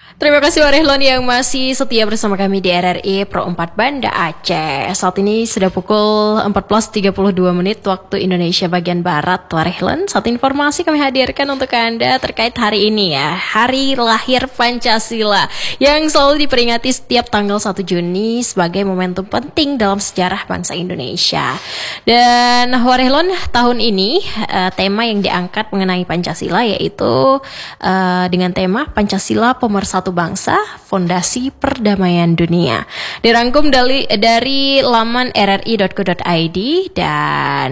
Terima kasih Warehlon yang masih setia bersama kami di RRI Pro 4 Banda Aceh. Saat ini sudah pukul 14.32 menit waktu Indonesia bagian Barat. Warehlon, satu informasi kami hadirkan untuk Anda terkait hari ini ya. Hari lahir Pancasila yang selalu diperingati setiap tanggal 1 Juni sebagai momentum penting dalam sejarah bangsa Indonesia. Dan Warehlon, tahun ini tema yang diangkat mengenai Pancasila yaitu dengan tema Pancasila Pemersatu Bangsa, Fondasi Perdamaian Dunia. Dirangkum dari laman rri.co.id dan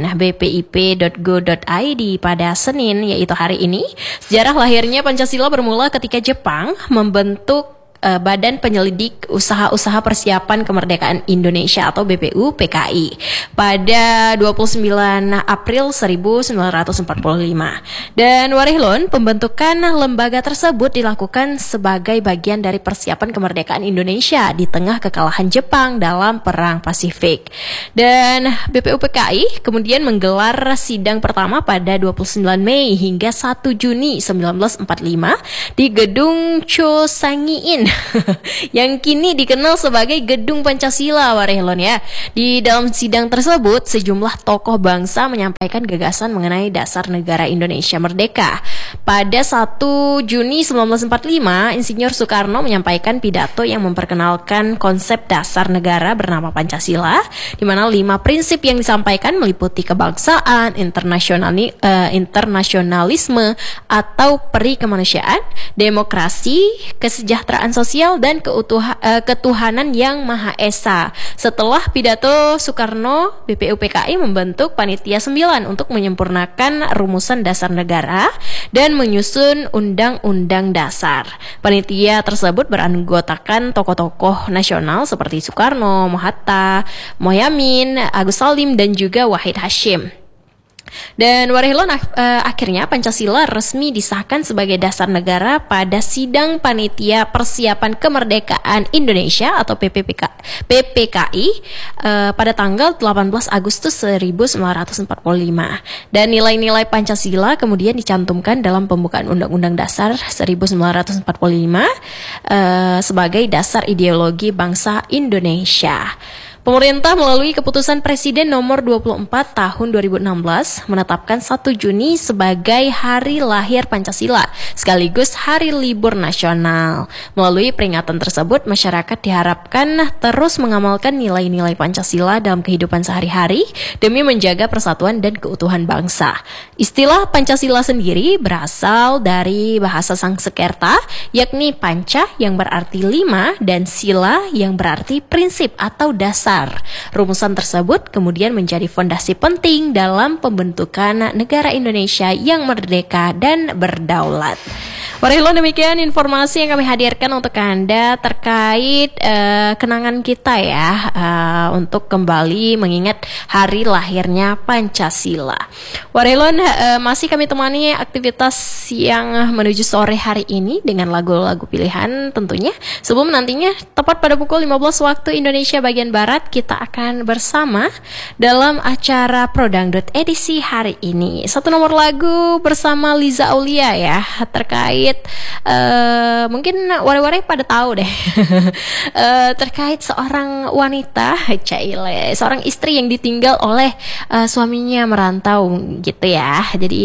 bpip.go.id pada Senin, yaitu hari ini. Sejarah lahirnya Pancasila bermula ketika Jepang membentuk Badan Penyelidik Usaha-Usaha Persiapan Kemerdekaan Indonesia atau BPUPKI pada 29 April 1945. Dan Warehlon, pembentukan lembaga tersebut dilakukan sebagai bagian dari persiapan kemerdekaan Indonesia di tengah kekalahan Jepang dalam Perang Pasifik. Dan BPUPKI kemudian menggelar sidang pertama pada 29 Mei hingga 1 Juni 1945 di Gedung Chosangiin yang kini dikenal sebagai Gedung Pancasila, Warehlon ya. Di dalam sidang tersebut, sejumlah tokoh bangsa menyampaikan gagasan mengenai dasar negara Indonesia merdeka. Pada 1 Juni 1945, Insinyur Soekarno menyampaikan pidato yang memperkenalkan konsep dasar negara bernama Pancasila, di mana 5 prinsip yang disampaikan meliputi kebangsaan, internasionalisme atau peri kemanusiaan, demokrasi, kesejahteraan sosial, dan ketuhanan yang Maha Esa. Setelah pidato Soekarno, BPUPKI membentuk Panitia 9 untuk menyempurnakan rumusan dasar negara dan menyusun Undang-Undang Dasar. Panitia tersebut beranggotakan tokoh-tokoh nasional seperti Soekarno, Hatta, Mohaimin, Agus Salim, dan juga Wahid Hasyim. Dan Warehlon, akhirnya Pancasila resmi disahkan sebagai dasar negara pada sidang Panitia Persiapan Kemerdekaan Indonesia atau PPKI pada tanggal 18 Agustus 1945. Dan nilai-nilai Pancasila kemudian dicantumkan dalam pembukaan Undang-Undang Dasar 1945 sebagai dasar ideologi bangsa Indonesia. Pemerintah melalui keputusan Presiden nomor 24 tahun 2016 menetapkan 1 Juni sebagai hari lahir Pancasila sekaligus hari libur nasional. Melalui peringatan tersebut, masyarakat diharapkan terus mengamalkan nilai-nilai Pancasila dalam kehidupan sehari-hari demi menjaga persatuan dan keutuhan bangsa. Istilah Pancasila sendiri berasal dari bahasa Sanskerta, yakni panca yang berarti 5 dan sila yang berarti prinsip atau dasar. Rumusan tersebut kemudian menjadi fondasi penting dalam pembentukan negara Indonesia yang merdeka dan berdaulat. Warehlon, demikian informasi yang kami hadirkan untuk Anda terkait kenangan kita ya, untuk kembali mengingat hari lahirnya Pancasila. Warehlon, masih kami temani aktivitas yang menuju sore hari ini dengan lagu-lagu pilihan tentunya. Sebelum nantinya tepat pada pukul 15 waktu Indonesia bagian Barat kita akan bersama dalam acara Pro Dangdut edisi hari ini. Satu nomor lagu bersama Liza Aulia ya, terkait mungkin ware-ware pada tahu deh terkait seorang wanita, seorang istri yang ditinggal oleh suaminya merantau gitu ya. Jadi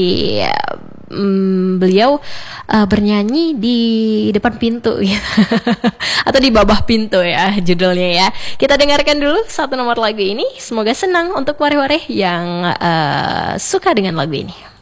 beliau bernyanyi di depan pintu gitu. Atau di bawah pintu ya judulnya ya. Kita dengarkan dulu satu nomor lagu ini. Semoga senang untuk ware-ware yang suka dengan lagu ini.